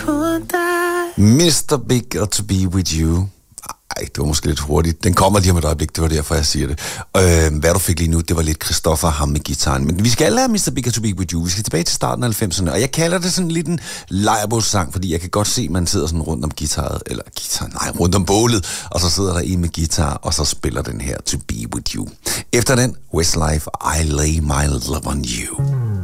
Mr. Big og To Be With You. Ej, det var måske lidt hurtigt. Den kommer lige om et øjeblik, det var derfor, jeg siger det. Hvad du fik lige nu, det var lidt Christoffer ham med gitaren. Men vi skal have Mr. Big og To Be With You. Vi skal tilbage til starten af 90'erne, og jeg kalder det sådan lidt en lejrebålssang, fordi jeg kan godt se, at man sidder sådan rundt om rundt om bålet, og så sidder der en med guitar, og så spiller den her To Be With You. Efter den, Westlife, I Lay My Love On You.